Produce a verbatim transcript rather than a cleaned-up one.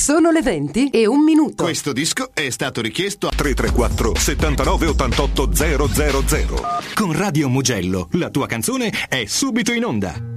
Sono le venti e un minuto. Questo disco è stato richiesto a tre tre quattro settantanove ottantotto zero zero zero. Con Radio Mugello la tua canzone è subito in onda.